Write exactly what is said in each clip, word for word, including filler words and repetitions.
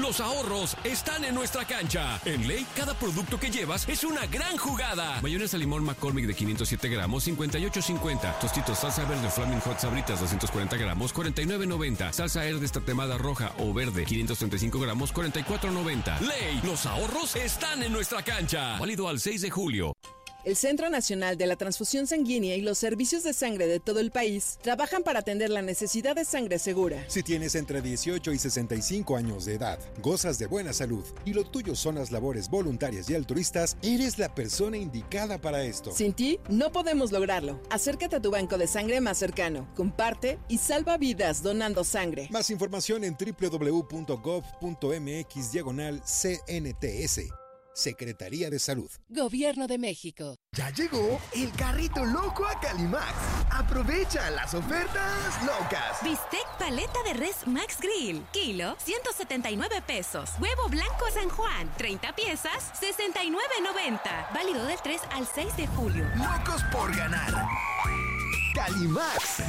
los ahorros están en nuestra cancha. En Ley, cada producto que llevas es una gran jugada. Mayonesa limón McCormick de quinientos siete gramos, cincuenta y ocho cincuenta. Tostitos salsa verde Flaming Hot Sabritas, doscientos cuarenta gramos, cuarenta y nueve noventa. Salsa Herdez tatemada roja o verde, quinientos treinta y cinco gramos, cuarenta y cuatro noventa. Ley, los ahorros están en nuestra cancha. Válido al seis de julio. El Centro Nacional de la Transfusión Sanguínea y los servicios de sangre de todo el país trabajan para atender la necesidad de sangre segura. Si tienes entre dieciocho y sesenta y cinco años de edad, gozas de buena salud y lo tuyo son las labores voluntarias y altruistas, eres la persona indicada para esto. Sin ti, no podemos lograrlo. Acércate a tu banco de sangre más cercano, comparte y salva vidas donando sangre. Más información en doble u doble u doble u punto gov punto mx diagonal C N T S. Secretaría de Salud. Gobierno de México. Ya llegó el carrito loco a Calimax. Aprovecha las ofertas locas. Bistec paleta de res Max Grill. Kilo, ciento setenta y nueve pesos. Huevo blanco San Juan, treinta piezas, sesenta y nueve noventa. Válido del tres al seis de julio. Locos por ganar. Calimax.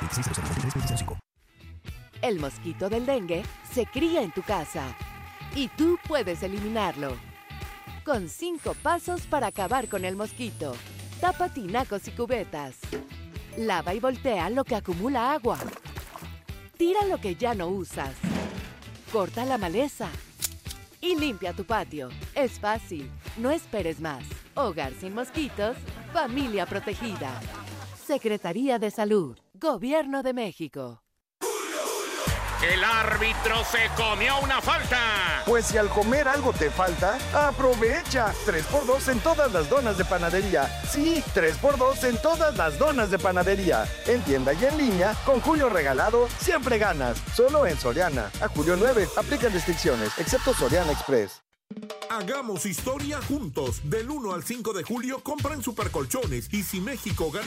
El mosquito del dengue se cría en tu casa y tú puedes eliminarlo. Con cinco pasos para acabar con el mosquito. Tapa tinacos y cubetas. Lava y voltea lo que acumula agua. Tira lo que ya no usas. Corta la maleza. Y limpia tu patio. Es fácil. No esperes más. Hogar sin mosquitos. Familia protegida. Secretaría de Salud. Gobierno de México. El árbitro se comió una falta. Pues si al comer algo te falta, aprovecha. tres por dos en todas las donas de panadería. Sí, tres por dos en todas las donas de panadería. En tienda y en línea, con Julio regalado, siempre ganas. Solo en Soriana. A julio nueve, aplican restricciones, excepto Soriana Express. Hagamos historia juntos. Del uno al cinco de julio, compra en Supercolchones. Y si México gana